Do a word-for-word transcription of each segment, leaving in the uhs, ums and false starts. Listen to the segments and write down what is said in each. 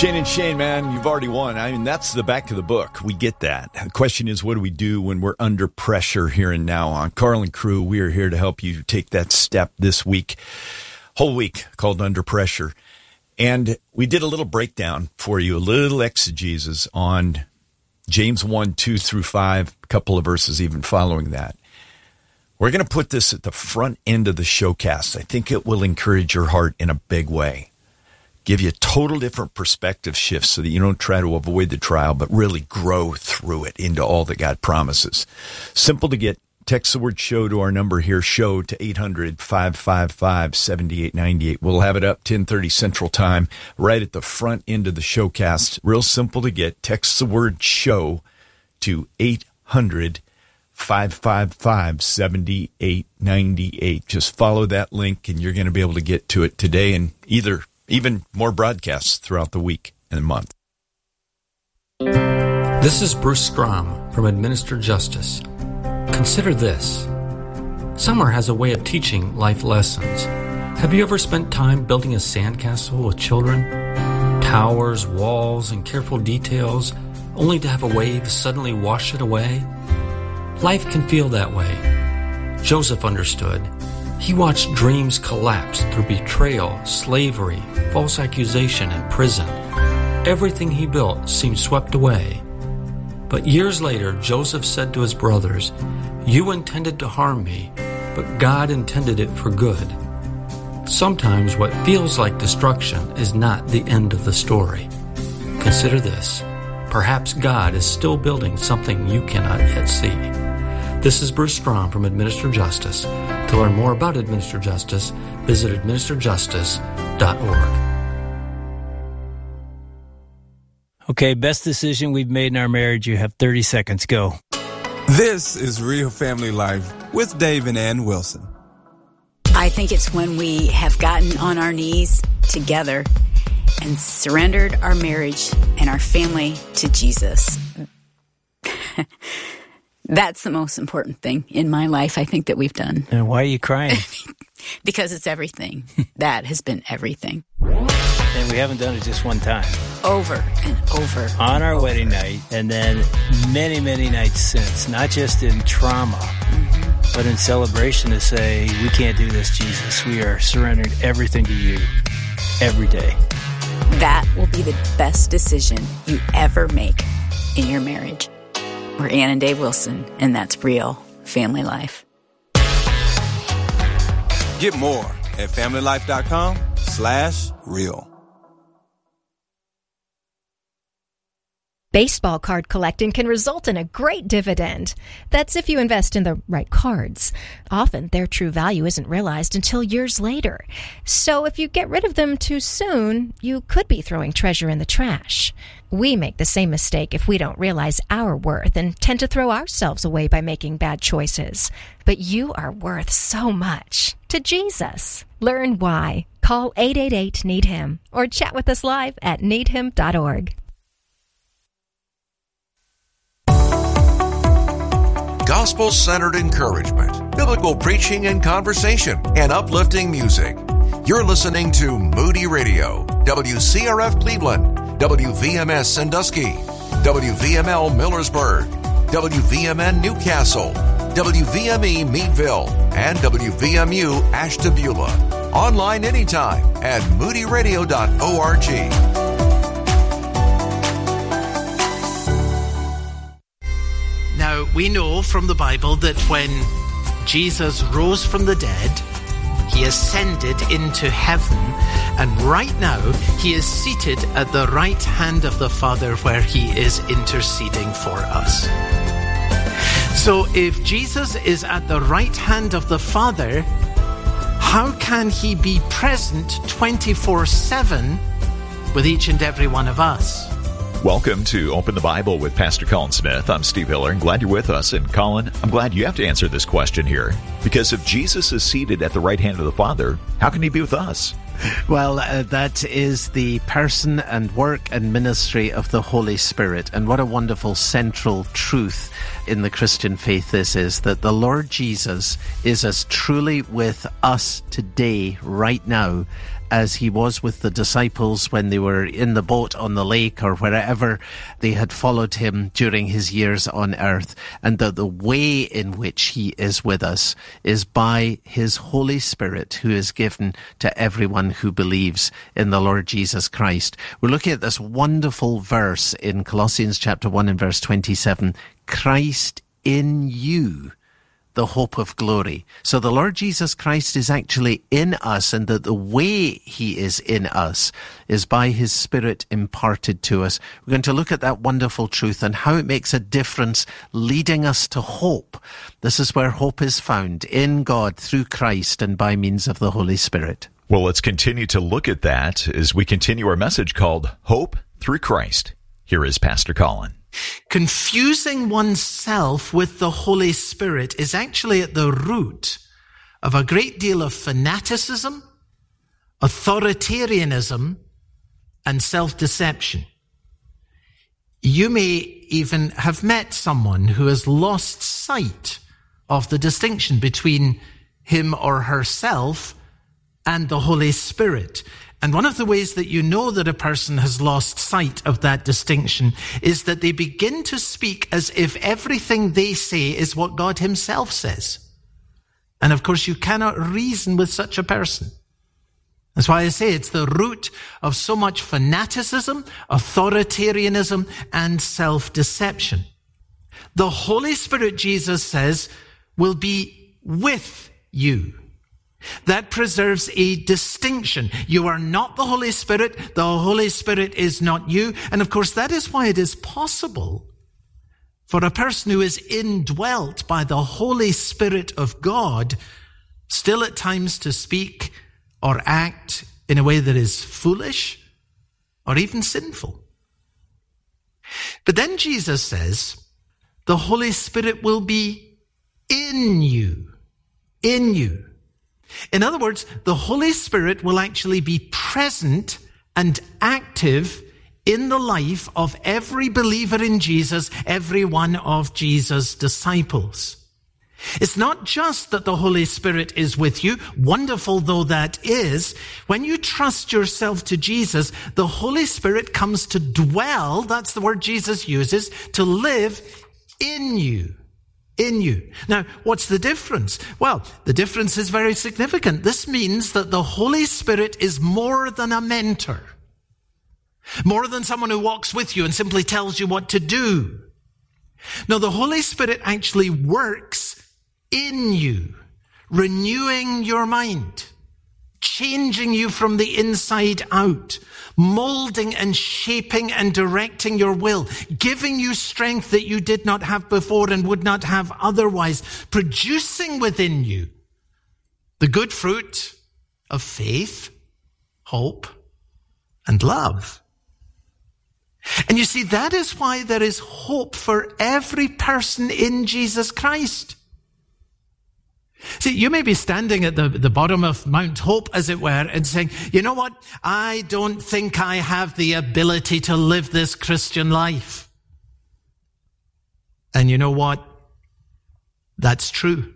Shane and Shane, man, you've already won. I mean, that's the back of the book. We get that. The question is, what do we do when we're under pressure here and now? On Carl and Crew, we are here to help you take that step this week, whole week, called Under Pressure. And we did a little breakdown for you, a little exegesis on James one, two through five, a couple of verses even following that. We're going to put this at the front end of the showcast. I think it will encourage your heart in a big way. Give you a total different perspective shift so that you don't try to avoid the trial, but really grow through it into all that God promises. Simple to get. Text the word show to our number here, show to eight hundred, five five five, seven eight nine eight. We'll have it up ten thirty Central Time, right at the front end of the showcast. Real simple to get. Text the word show to eight hundred, five five five, seven eight nine eight. Just follow that link and you're going to be able to get to it today and either even more broadcasts throughout the week and month. This is Bruce Strom from Administer Justice. Consider this. Summer has a way of teaching life lessons. Have you ever spent time building a sandcastle with children? Towers, walls, and careful details, only to have a wave suddenly wash it away? Life can feel that way. Joseph understood. He watched dreams collapse through betrayal, slavery, false accusation, and prison. Everything he built seemed swept away. But years later, Joseph said to his brothers, "You intended to harm me, but God intended it for good." Sometimes what feels like destruction is not the end of the story. Consider this. Perhaps God is still building something you cannot yet see. This is Bruce Strom from Administer Justice. To learn more about Administer Justice, visit administer justice dot org. Okay, best decision we've made in our marriage. You have thirty seconds. Go. This is Real Family Life with Dave and Ann Wilson. I think it's when we have gotten on our knees together and surrendered our marriage and our family to Jesus. That's the most important thing in my life, I think, that we've done. And why are you crying? Because it's everything. That has been everything. And we haven't done it just one time. Over and over. On our over. wedding night, and then many, many nights since. Not just in trauma, mm-hmm. but in celebration to say, we can't do this, Jesus. We are surrendering everything to you every day. That will be the best decision you ever make in your marriage. We're Ann and Dave Wilson, and that's Real Family Life. Get more at familylife.com slash real. Baseball card collecting can result in a great dividend. That's if you invest in the right cards. Often, their true value isn't realized until years later. So if you get rid of them too soon, you could be throwing treasure in the trash. We make the same mistake if we don't realize our worth and tend to throw ourselves away by making bad choices. But you are worth so much to Jesus. Learn why. Call eight eight eight, need him or chat with us live at need him dot org. Gospel-centered encouragement, biblical preaching and conversation, and uplifting music. You're listening to Moody Radio, W C R F Cleveland, W V M S Sandusky, W V M L Millersburg, W V M N Newcastle, W V M E Meadville, and W V M U Ashtabula. Online anytime at moody radio dot org. Now, we know from the Bible that when Jesus rose from the dead, he ascended into heaven, and right now he is seated at the right hand of the Father where he is interceding for us. So if Jesus is at the right hand of the Father, how can he be present twenty-four seven with each and every one of us? Welcome to Open the Bible with Pastor Colin Smith. I'm Steve Hiller, and glad you're with us. And Colin, I'm glad you have to answer this question here. Because if Jesus is seated at the right hand of the Father, how can he be with us? Well, uh, that is the person and work and ministry of the Holy Spirit. And what a wonderful central truth in the Christian faith this is, that the Lord Jesus is as truly with us today, right now, as he was with the disciples when they were in the boat on the lake or wherever they had followed him during his years on earth, and that the way in which he is with us is by his Holy Spirit, who is given to everyone who believes in the Lord Jesus Christ. We're looking at this wonderful verse in Colossians chapter one and verse twenty-seven, Christ in you, the hope of glory. So the Lord Jesus Christ is actually in us, and that the way he is in us is by his Spirit imparted to us. We're going to look at that wonderful truth and how it makes a difference, leading us to hope. This is where hope is found, in God, through Christ, and by means of the Holy Spirit. Well, let's continue to look at that as we continue our message called Hope Through Christ. Here is Pastor Colin. Confusing oneself with the Holy Spirit is actually at the root of a great deal of fanaticism, authoritarianism, and self-deception. You may even have met someone who has lost sight of the distinction between him or herself and the Holy Spirit. And one of the ways that you know that a person has lost sight of that distinction is that they begin to speak as if everything they say is what God himself says. And of course, you cannot reason with such a person. That's why I say it's the root of so much fanaticism, authoritarianism, and self-deception. The Holy Spirit, Jesus says, will be with you. That preserves a distinction. You are not the Holy Spirit. The Holy Spirit is not you. And of course, that is why it is possible for a person who is indwelt by the Holy Spirit of God still at times to speak or act in a way that is foolish or even sinful. But then Jesus says, the Holy Spirit will be in you, in you. In other words, the Holy Spirit will actually be present and active in the life of every believer in Jesus, every one of Jesus' disciples. It's not just that the Holy Spirit is with you, wonderful though that is. When you trust yourself to Jesus, the Holy Spirit comes to dwell, that's the word Jesus uses, to live in you. In you. Now, what's the difference? Well, the difference is very significant. This means that the Holy Spirit is more than a mentor, more than someone who walks with you and simply tells you what to do. No, the Holy Spirit actually works in you, renewing your mind, changing you from the inside out, molding and shaping and directing your will, giving you strength that you did not have before and would not have otherwise, producing within you the good fruit of faith, hope, and love. And you see, that is why there is hope for every person in Jesus Christ. See, you may be standing at the, the bottom of Mount Hope, as it were, and saying, you know what? I don't think I have the ability to live this Christian life. And you know what? That's true.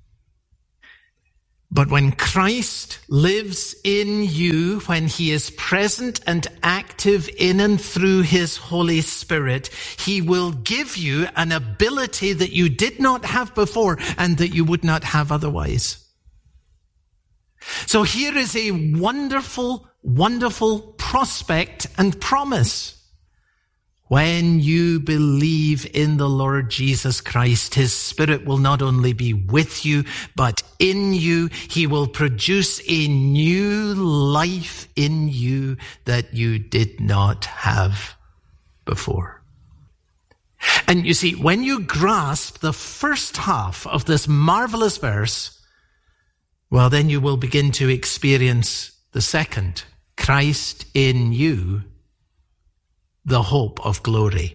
But when Christ lives in you, when he is present and active in and through his Holy Spirit, he will give you an ability that you did not have before and that you would not have otherwise. So here is a wonderful, wonderful prospect and promise. When you believe in the Lord Jesus Christ, his Spirit will not only be with you, but in you. He will produce a new life in you that you did not have before. And you see, when you grasp the first half of this marvelous verse, well, then you will begin to experience the second, Christ in you, the hope of glory.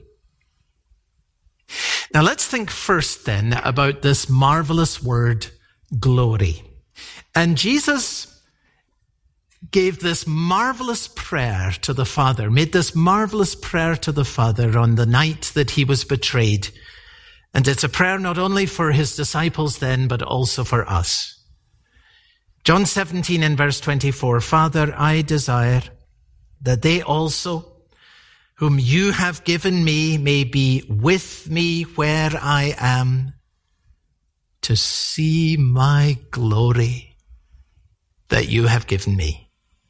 Now let's think first then about this marvelous word, glory. And Jesus gave this marvelous prayer to the Father, made this marvelous prayer to the Father on the night that he was betrayed. And it's a prayer not only for his disciples then, but also for us. John seventeen and verse twenty-four, Father, I desire that they also, whom you have given me, may be with me where I am, to see my glory that you have given me.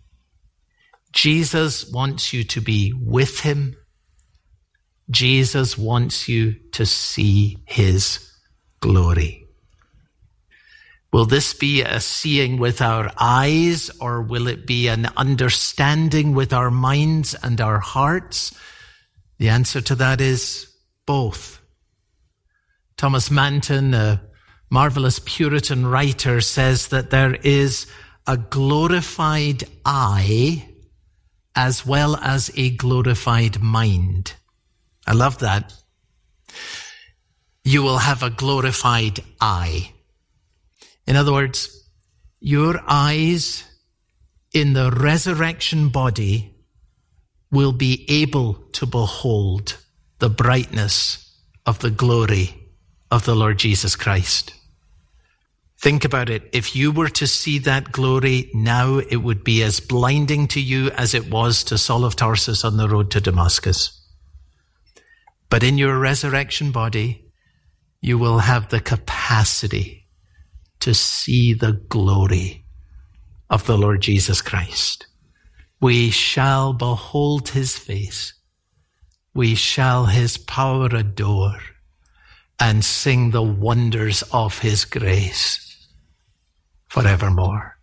Jesus wants you to be with him. Jesus wants you to see his glory. Will this be a seeing with our eyes, or will it be an understanding with our minds and our hearts? The answer to that is both. Thomas Manton, a marvelous Puritan writer, says that there is a glorified eye as well as a glorified mind. I love that. You will have a glorified eye. In other words, your eyes in the resurrection body will be able to behold the brightness of the glory of the Lord Jesus Christ. Think about it. If you were to see that glory now, it would be as blinding to you as it was to Saul of Tarsus on the road to Damascus. But in your resurrection body, you will have the capacity to see the glory of the Lord Jesus Christ. We shall behold his face. We shall his power adore and sing the wonders of his grace forevermore.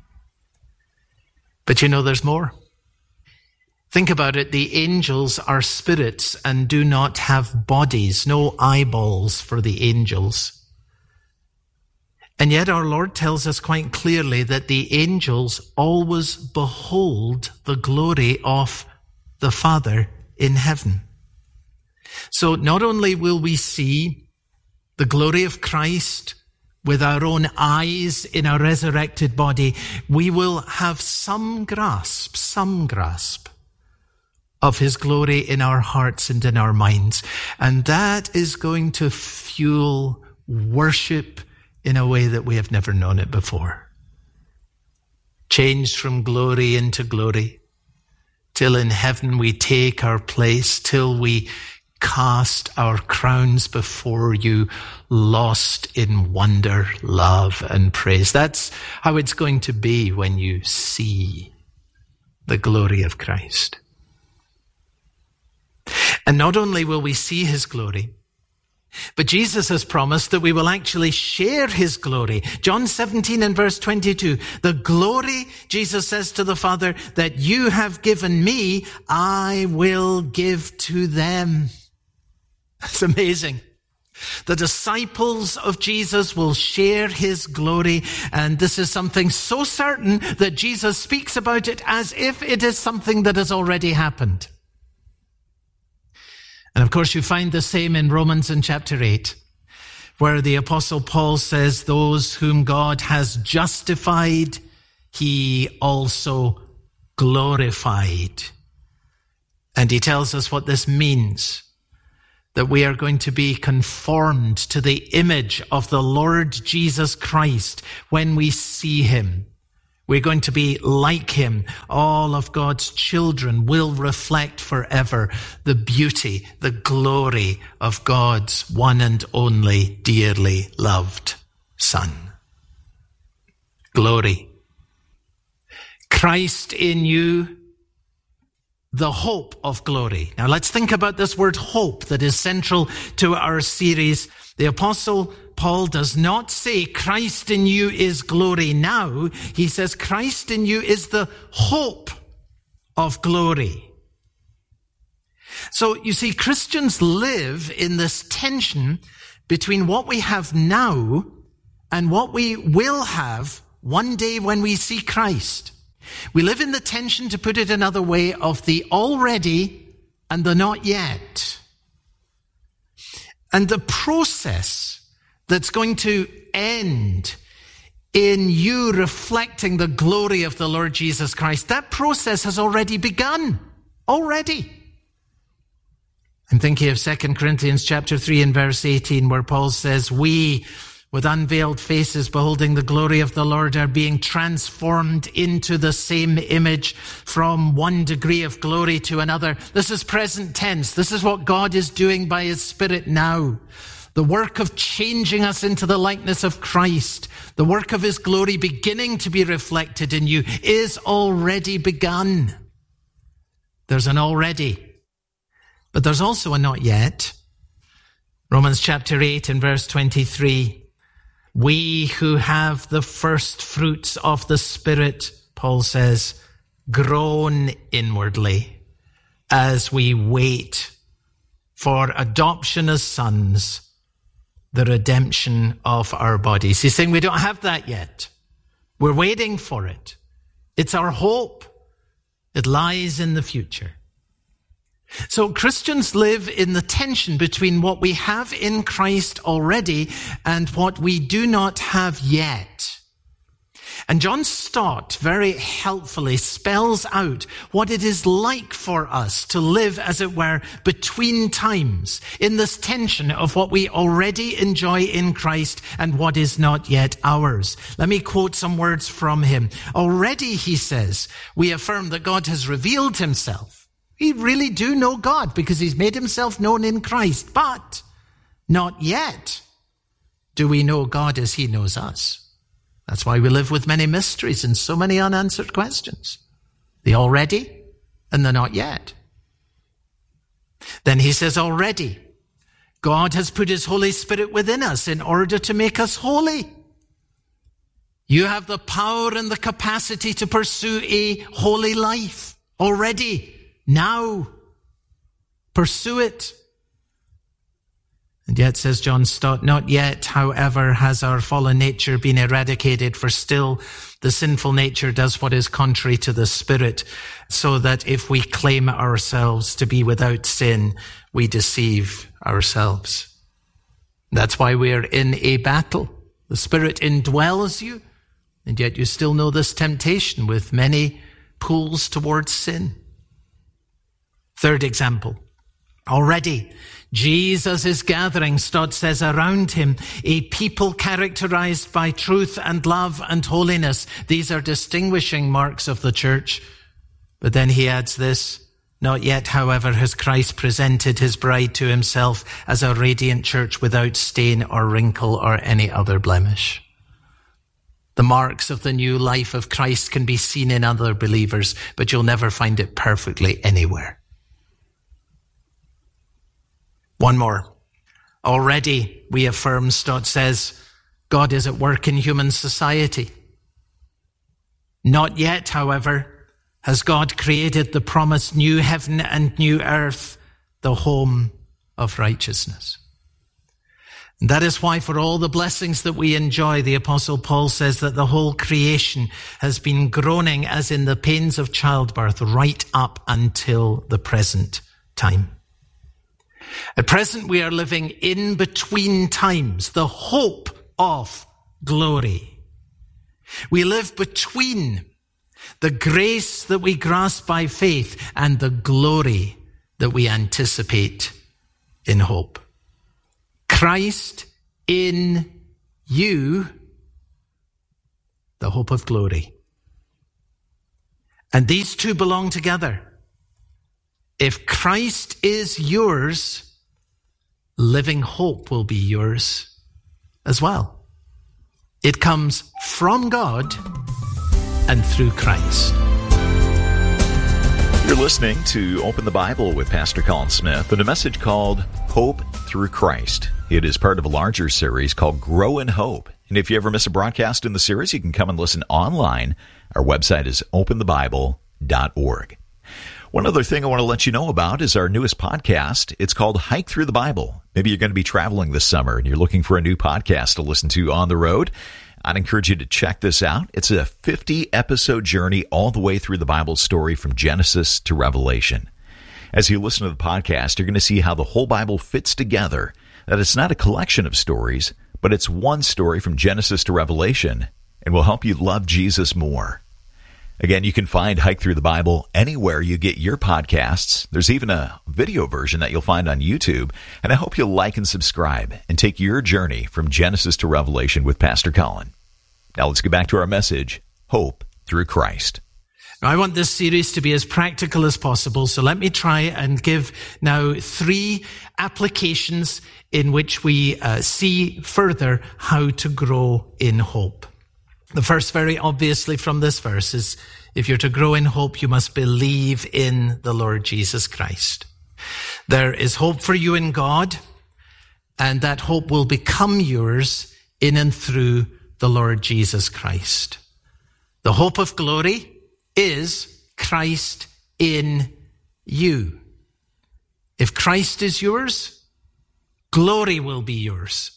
But you know, there's more. Think about it. The angels are spirits and do not have bodies, no eyeballs for the angels. And yet our Lord tells us quite clearly that the angels always behold the glory of the Father in heaven. So not only will we see the glory of Christ with our own eyes in our resurrected body, we will have some grasp, some grasp of his glory in our hearts and in our minds. And that is going to fuel worship in a way that we have never known it before. Changed from glory into glory, till in heaven we take our place, till we cast our crowns before you, lost in wonder, love, and praise. That's how it's going to be when you see the glory of Christ. And not only will we see his glory, but Jesus has promised that we will actually share his glory. John seventeen and verse twenty-two, the glory, Jesus says to the Father, that you have given me, I will give to them. That's amazing. The disciples of Jesus will share his glory, and this is something so certain that Jesus speaks about it as if it is something that has already happened. And of course, you find the same in Romans in chapter eight, where the Apostle Paul says, those whom God has justified, he also glorified. And he tells us what this means, that we are going to be conformed to the image of the Lord Jesus Christ when we see him. We're going to be like him. All of God's children will reflect forever the beauty, the glory of God's one and only dearly loved Son. Glory. Christ in you, the hope of glory. Now let's think about this word hope that is central to our series. The Apostle Paul does not say Christ in you is glory now. He says Christ in you is the hope of glory. So you see, Christians live in this tension between what we have now and what we will have one day when we see Christ. We live in the tension, to put it another way, of the already and the not yet. And the process that's going to end in you reflecting the glory of the Lord Jesus Christ, that process has already begun. Already. I'm thinking of Second Corinthians chapter three and verse eighteen, where Paul says, we with unveiled faces beholding the glory of the Lord, are being transformed into the same image from one degree of glory to another. This is present tense. This is what God is doing by his Spirit now. The work of changing us into the likeness of Christ, the work of his glory beginning to be reflected in you, is already begun. There's an already, but there's also a not yet. Romans chapter eight and verse twenty-three. We who have the first fruits of the Spirit, Paul says, groan inwardly as we wait for adoption as sons, the redemption of our bodies. He's saying we don't have that yet. We're waiting for it. It's our hope. It lies in the future. So Christians live in the tension between what we have in Christ already and what we do not have yet. And John Stott very helpfully spells out what it is like for us to live, as it were, between times, in this tension of what we already enjoy in Christ and what is not yet ours. Let me quote some words from him. Already, he says, we affirm that God has revealed himself. We really do know God because he's made himself known in Christ. But not yet do we know God as he knows us. That's why we live with many mysteries and so many unanswered questions. The already and the not yet. Then he says already, God has put his Holy Spirit within us in order to make us holy. You have the power and the capacity to pursue a holy life already. Now, pursue it. And yet, says John Stott, not yet, however, has our fallen nature been eradicated, for still the sinful nature does what is contrary to the Spirit, so that if we claim ourselves to be without sin, we deceive ourselves. That's why we're in a battle. The Spirit indwells you, and yet you still know this temptation with many pulls towards sin. Third example, already Jesus is gathering, Stott says, around him a people characterized by truth and love and holiness. These are distinguishing marks of the church. But then he adds this, not yet, however, has Christ presented his bride to himself as a radiant church without stain or wrinkle or any other blemish. The marks of the new life of Christ can be seen in other believers, but you'll never find it perfectly anywhere. One more. Already, we affirm, Stott says, God is at work in human society. Not yet, however, has God created the promised new heaven and new earth, the home of righteousness. And that is why for all the blessings that we enjoy, the Apostle Paul says that the whole creation has been groaning as in the pains of childbirth right up until the present time. At present, we are living in between times, the hope of glory. We live between the grace that we grasp by faith and the glory that we anticipate in hope. Christ in you, the hope of glory. And these two belong together. If Christ is yours, living hope will be yours as well. It comes from God and through Christ. You're listening to Open the Bible with Pastor Colin Smith and a message called Hope Through Christ. It is part of a larger series called Grow in Hope. And if you ever miss a broadcast in the series, you can come and listen online. Our website is open the bible dot org. One other thing I want to let you know about is our newest podcast. It's called Hike Through the Bible. Maybe you're going to be traveling this summer and you're looking for a new podcast to listen to on the road. I'd encourage you to check this out. It's a fifty-episode journey all the way through the Bible story from Genesis to Revelation. As you listen to the podcast, you're going to see how the whole Bible fits together, that it's not a collection of stories, but it's one story from Genesis to Revelation, and will help you love Jesus more. Again, you can find Hike Through the Bible anywhere you get your podcasts. There's even a video version that you'll find on YouTube. And I hope you'll like and subscribe and take your journey from Genesis to Revelation with Pastor Colin. Now let's get back to our message, Hope Through Christ. Now, I want this series to be as practical as possible, so let me try and give now three applications in which we uh, see further how to grow in hope. The first, very obviously from this verse, is if you're to grow in hope, you must believe in the Lord Jesus Christ. There is hope for you in God, and that hope will become yours in and through the Lord Jesus Christ. The hope of glory is Christ in you. If Christ is yours, glory will be yours.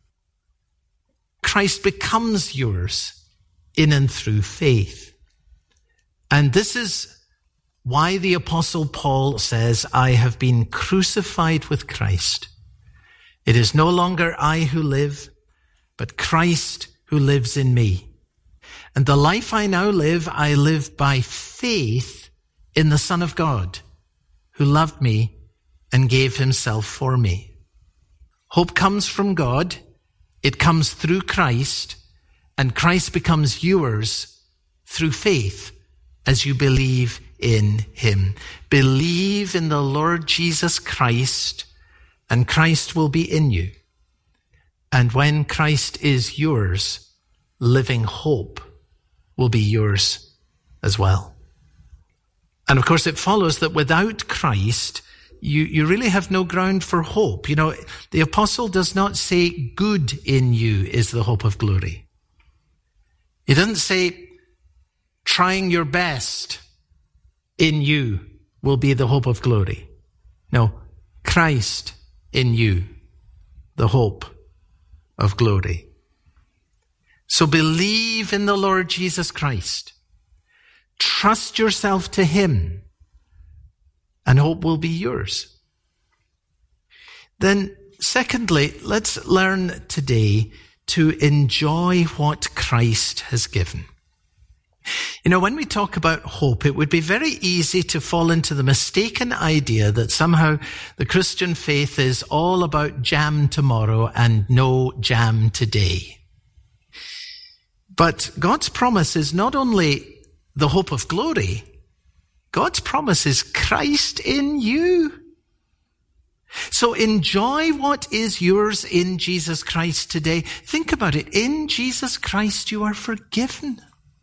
Christ becomes yours in and through faith. And this is why the Apostle Paul says, I have been crucified with Christ. It is no longer I who live, but Christ who lives in me. And the life I now live, I live by faith in the Son of God, who loved me and gave himself for me. Hope comes from God. It comes through Christ, and Christ becomes yours through faith as you believe in him. Believe in the Lord Jesus Christ, and Christ will be in you. And when Christ is yours, living hope will be yours as well. And of course, it follows that without Christ, you, you really have no ground for hope. You know, the apostle does not say good in you is the hope of glory. He doesn't say trying your best in you will be the hope of glory. No, Christ in you, the hope of glory. So believe in the Lord Jesus Christ. Trust yourself to him, and hope will be yours. Then, secondly, let's learn today to enjoy what Christ has given. You know, when we talk about hope, it would be very easy to fall into the mistaken idea that somehow the Christian faith is all about jam tomorrow and no jam today. But God's promise is not only the hope of glory, God's promise is Christ in you. So enjoy what is yours in Jesus Christ today. Think about it. In Jesus Christ, you are forgiven.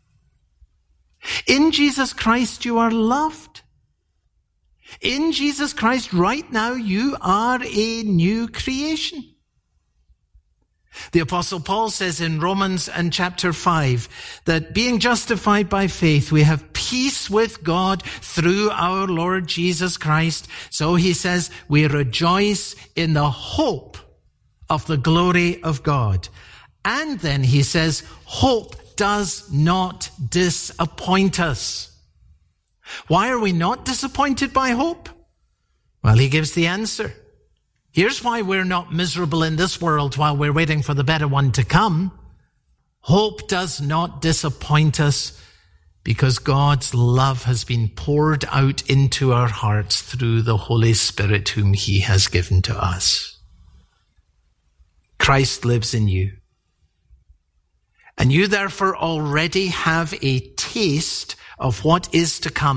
In Jesus Christ, you are loved. In Jesus Christ, right now, you are a new creation. The Apostle Paul says in Romans and chapter five that being justified by faith, we have peace with God through our Lord Jesus Christ. So he says we rejoice in the hope of the glory of God. And then he says hope does not disappoint us. Why are we not disappointed by hope? Well, he gives the answer. Here's why we're not miserable in this world while we're waiting for the better one to come. Hope does not disappoint us because God's love has been poured out into our hearts through the Holy Spirit whom he has given to us. Christ lives in you. And you therefore already have a taste of what is to come.